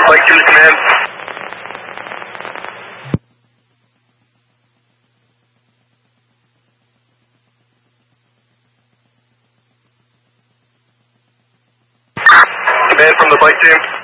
Bike team to command. Command from the bike team.